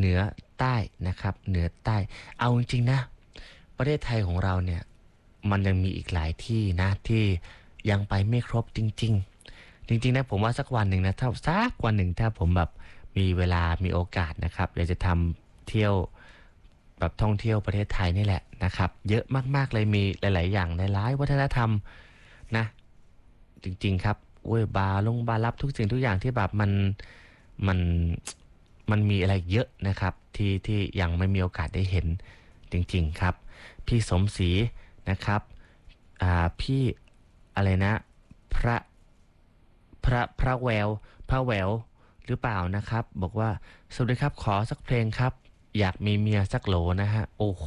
เหนือใต้นะครับเหนือใต้เอาจริงๆนะประเทศไทยของเราเนี่ยมันยังมีอีกหลายที่นะที่ยังไปไม่ครบจริงๆนะผมว่าสักวันหนึ่งนะถ้าสักวันหนึ่งถ้าผมแบบมีเวลามีโอกาสนะครับอยากจะทำเที่ยวแบบท่องเที่ยวประเทศไทยนี่แหละนะครับเยอะมากๆเลยมีหลายๆอย่างหลายๆวัฒนธรรมนะจริงๆครับโอ้ยบาร์รับทุกสิ่งทุกอย่างที่แบบมันมันมีอะไรเยอะนะครับที่ยังไม่มีโอกาสได้เห็นจริงๆครับพี่สมศรีนะครับพี่อะไรนะพระแววหรือเปล่านะครับบอกว่าสวัสดีครับขอสักเพลงครับอยากมีเมียสักโหลนะฮะโอ้โห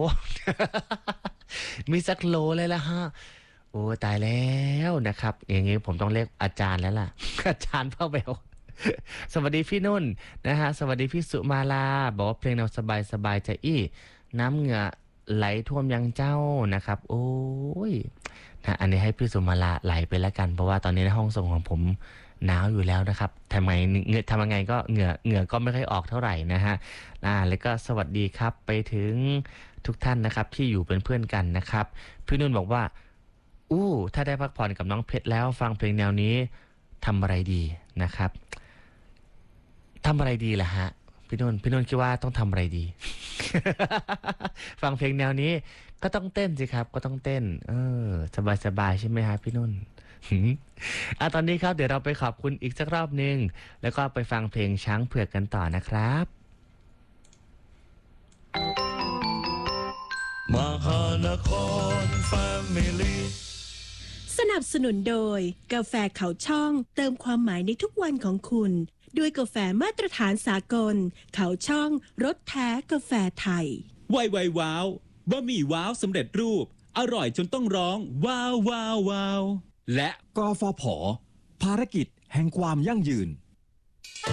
มีสักโหลเลยละฮะโอ้ตายแล้วนะครับอย่างงี้ผมต้องเรียกอาจารย์แล้วล่ะ อาจารย์พ่อแวว สวัสดีพี่นุ่นนะฮะสวัสดีพี่สุมาลาบอกว่าเพลงแนวสบายใจอี้น้ำเหงื่อไหลท่วมยังเจ้านะครับโอ้ยนะอันนี้ให้พี่สุมาลาไหลไปแล้วกันเพราะว่าตอนนี้ในห้องส่งของผมหนาวอยู่แล้วนะครับทำยังไงก็เหงื่อก็ไม่ค่อยออกเท่าไหร่นะฮะแล้วก็สวัสดีครับไปถึงทุกท่านนะครับที่อยู่เป็นเพื่อนกันนะครับพี่นุ่นบอกว่าถ้าได้พักผ่อนกับน้องเพชรแล้วฟังเพลงแนวนี้ทำอะไรดีนะครับทำอะไรดีล่ะฮะพี่นุ่นคิดว่าต้องทำอะไรดี ฟังเพลงแนวนี้ก็ต้องเต้นสิครับก็ต้องเต้นสบายใช่ไหมฮะพี่นุ่น ตอนนี้ครับเดี๋ยวเราไปขอบคุณอีกสักรอบนึงแล้วก็ไปฟังเพลงช้างเผือกกันต่อนะครับมหานครแฟมิลี่สนับสนุนโดยกาแฟเขาช่องเติมความหมายในทุกวันของคุณด้วยกาแฟมาตรฐานสากลเขาช่องรสแท้กาแฟไทยไวว้าวบะหมี่ว้าวสำเร็จรูปอร่อยจนต้องร้องว้าวว้าวว้าวและกฟผ.ภารกิจแห่งความยั่งยืน